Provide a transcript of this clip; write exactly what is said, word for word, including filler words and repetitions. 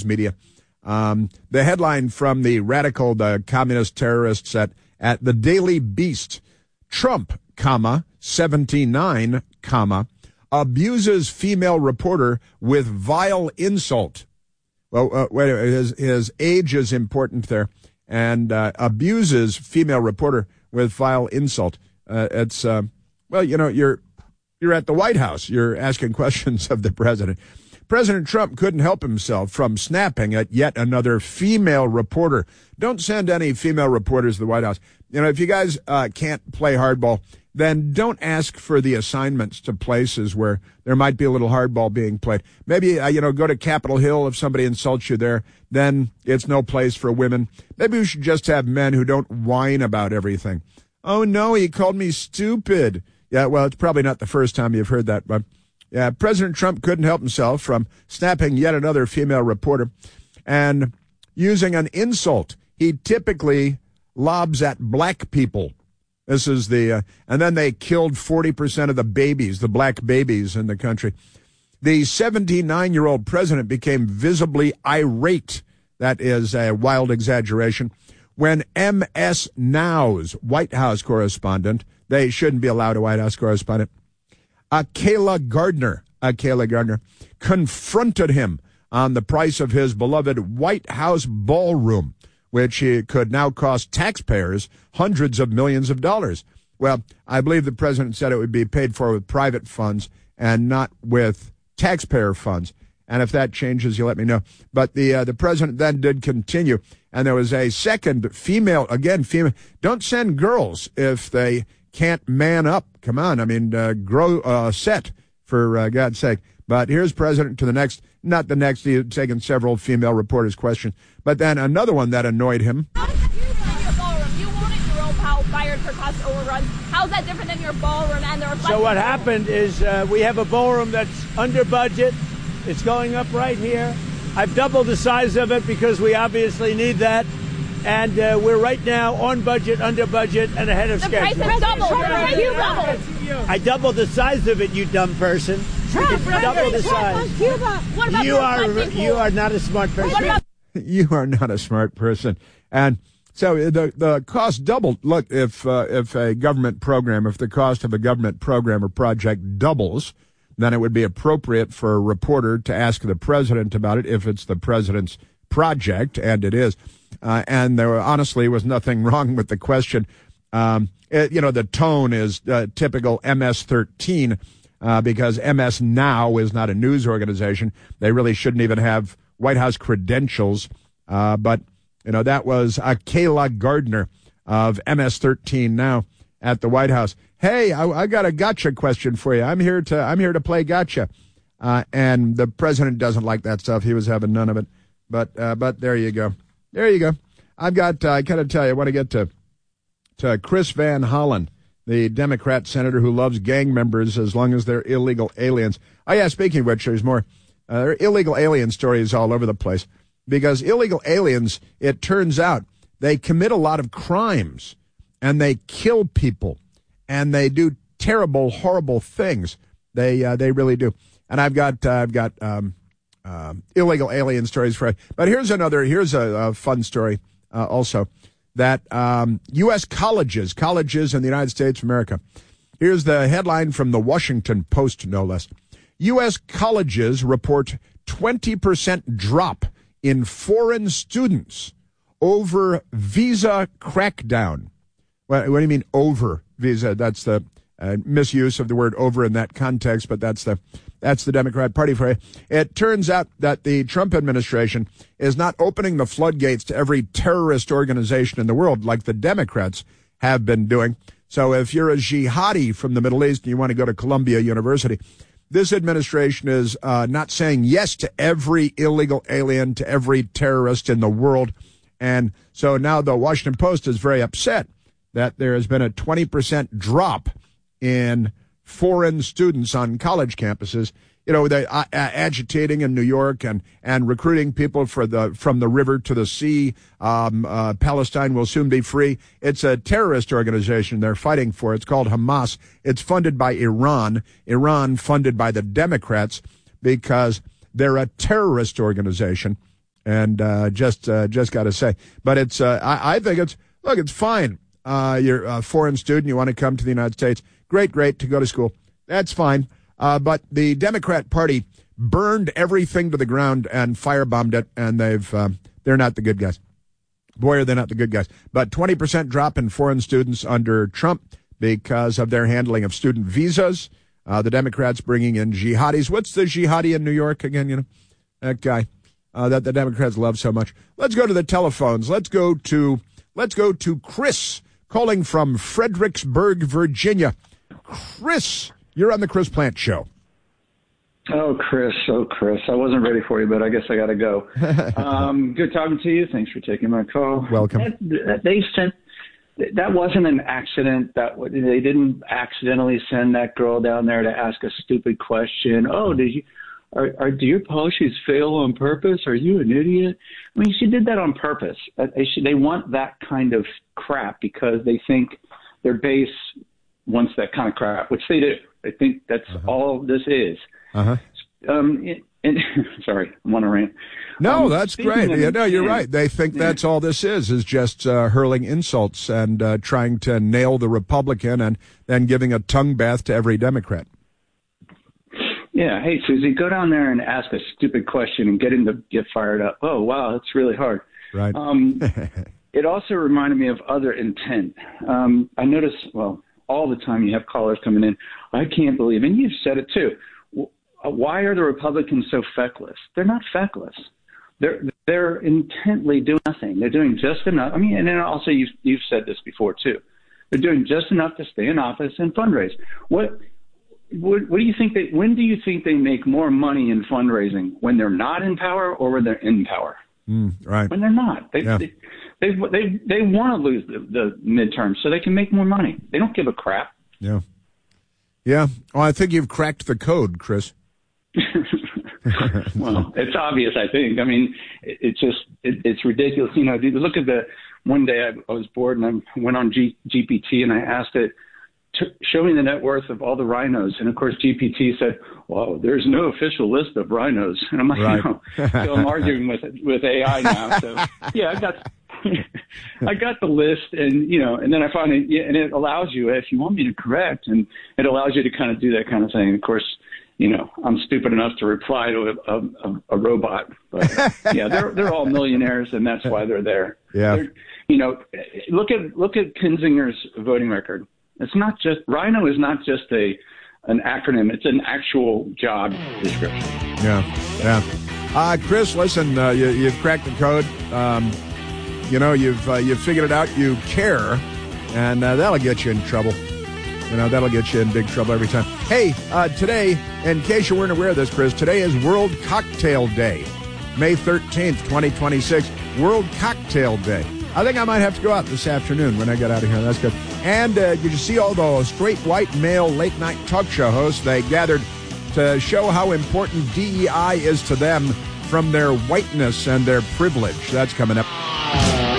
media. Um, the headline from the radical, the communist terrorists at, at the Daily Beast, Trump, comma, seventy-nine, comma, abuses female reporter with vile insult. Well, uh, wait, his, his age is important there. And uh, abuses female reporter with vile insult. Uh, it's, uh, well, you know, you're you're at the White House. You're asking questions of the president. President Trump couldn't help himself from snapping at yet another female reporter. Don't send any female reporters to the White House. You know, if you guys uh, can't play hardball, then don't ask for the assignments to places where there might be a little hardball being played. Maybe, uh, you know, go to Capitol Hill if somebody insults you there. Then it's no place for women. Maybe we should just have men who don't whine about everything. Oh, no, he called me stupid. Yeah, well, it's probably not the first time you've heard that, but yeah, President Trump couldn't help himself from snapping yet another female reporter and using an insult he typically lobs at black people. This is the, uh, and then they killed forty percent of the babies, the black babies in the country. The seventy-nine-year-old president became visibly irate. That is a wild exaggeration. When M S Now's White House correspondent, they shouldn't be allowed a White House correspondent, Akayla Gardner, Akayla Gardner, confronted him on the price of his beloved White House ballroom, which could now cost taxpayers hundreds of millions of dollars. Well, I believe the president said it would be paid for with private funds and not with taxpayer funds. And if that changes, you let me know. But the uh, the president then did continue, and there was a second female, again, female. Don't send girls if they can't man up. Come on, I mean, uh, grow uh, set, for uh, God's sake. But here's president to the next, not the next, he had taken several female reporters' questions. But then another one that annoyed him. How does that different than your ballroom? You wanted Jerome Powell fired for cost overruns. How's that different than your ballroom and the reflection? So what happened is uh, we have a ballroom that's under budget. It's going up right here. I've doubled the size of it because we obviously need that. And uh, we're right now on budget, under budget, and ahead of the schedule. The price has doubled. The price you doubled. I doubled the size of it, you dumb person. Trump, It's double the size. What about you the are reflecting you pool? are not a smart person. What about You are not a smart person. And so the the cost doubled. Look, if uh, if a government program, if the cost of a government program or project doubles, then it would be appropriate for a reporter to ask the president about it if it's the president's project, and it is. Uh, and there honestly was nothing wrong with the question. Um, it, you know, the tone is uh, typical M S thirteen uh, because M S Now is not a news organization. They really shouldn't even have White House credentials. Uh, but, you know, that was Akayla Gardner of M S thirteen Now at the White House. Hey, I, I got a gotcha question for you. I'm here to I'm here to play gotcha. Uh, and the president doesn't like that stuff. He was having none of it. But uh, but there you go. There you go. I've got, uh, I got to tell you, I want to get to, to Chris Van Hollen, the Democrat senator who loves gang members as long as they're illegal aliens. Oh, yeah, speaking of which, there's more. Uh, there are illegal alien stories all over the place. Because illegal aliens, it turns out, they commit a lot of crimes, and they kill people, and they do terrible, horrible things. They uh, they really do. And I've got, uh, I've got, um, Um, illegal alien stories for you. But here's another, here's a, a fun story uh, also, that um, U S colleges, colleges in the United States of America. Here's the headline from the Washington Post, no less. U S colleges report twenty percent drop in foreign students over visa crackdown. What, what do you mean over visa? That's the uh, misuse of the word over in that context, but that's the That's the Democrat Party for you. It turns out that the Trump administration is not opening the floodgates to every terrorist organization in the world like the Democrats have been doing. So if you're a jihadi from the Middle East and you want to go to Columbia University, this administration is uh, not saying yes to every illegal alien, to every terrorist in the world. And so now the Washington Post is very upset that there has been a twenty percent drop in foreign students on college campuses. You know, they uh, agitating in New York and, and recruiting people for the from the river to the sea. Um, uh, Palestine will soon be free. It's a terrorist organization they're fighting for. It's called Hamas. It's funded by Iran. Iran funded by the Democrats because they're a terrorist organization. And uh, just uh, just got to say, but it's uh, I, I think it's look, it's fine. Uh, you're a foreign student, you want to come to the United States. Great, great to go to school. That's fine. Uh, but the Democrat Party burned everything to the ground and firebombed it, and they've um, they're not the good guys. Boy, are they not the good guys. But twenty percent drop in foreign students under Trump because of their handling of student visas. Uh, the Democrats bringing in jihadis. What's the jihadi in New York again? You know, that guy. Uh, that the Democrats love so much. Let's go to the telephones. Let's go to let's go to Chris calling from Fredericksburg, Virginia. Chris, you're on the Chris Plante Show. Oh, Chris, oh, Chris. I wasn't ready for you, but I guess I got to go. um, good talking to you. Thanks for taking my call. Welcome. That, that they sent. That wasn't an accident. That they didn't accidentally send that girl down there to ask a stupid question. Oh, did you? Are, are, do your policies fail on purpose? Are you an idiot? I mean, she did that on purpose. They, should, they want that kind of crap because they think their base wants that kind of crap, which they do. I think that's uh-huh. all this is. Uh-huh. Um, and, and, sorry, I want to rant. No, um, that's great. Of, yeah, no, you're yeah, right. They think yeah. that's all this is, is just uh, hurling insults and uh, trying to nail the Republican and then giving a tongue bath to every Democrat. Yeah. Hey, Susie, go down there and ask a stupid question and get him to get fired up. Oh, wow, that's really hard. Right. Um, it also reminded me of other intent. Um, I notice, well, all the time you have callers coming in. I can't believe, and you've said it too. Why are the Republicans so feckless? They're not feckless. They're they're intently doing nothing. They're doing just enough. I mean, and then also you've you've said this before too. They're doing just enough to stay in office and fundraise. What what, what do you think they? When do you think they make more money in fundraising? When they're not in power or when they're in power? Mm, right. When they're not, they yeah. they they they, they want to lose the, the midterms so they can make more money. They don't give a crap. Yeah. Yeah. Well, I think you've cracked the code, Chris. Well, it's obvious, I think. I mean, it, it's just, it, it's ridiculous. You know, look at the, one day I, I was bored and I went on G, GPT and I asked it, to show me the net worth of all the rhinos. And of course, G P T said, well, there's no official list of rhinos. And I'm like, right. no. So I'm arguing with, with A I now. So yeah, I got, I got the list and, you know, and then I found it, yeah, and it allows you, if you want me to correct, and it allows you to kind of do that kind of thing. Of course, you know, I'm stupid enough to reply to a, a, a robot, but yeah, they're they're all millionaires, and that's why they're there. Yeah, they're, you know, look at look at Kinzinger's voting record. It's not just Rhino is not just a an acronym; it's an actual job description. Yeah, yeah. Uh, Chris, listen, uh, you, you've cracked the code. Um, you know, you've uh, you've figured it out. You care, and uh, that'll get you in trouble. You know, that'll get you in big trouble every time. Hey, uh, today, in case you weren't aware of this, Chris, today is World Cocktail Day. May thirteenth, twenty twenty-six, World Cocktail Day. I think I might have to go out this afternoon when I get out of here. That's good. And uh, did you see all those straight white male late-night talk show hosts? They gathered to show how important D E I is to them from their whiteness and their privilege. That's coming up.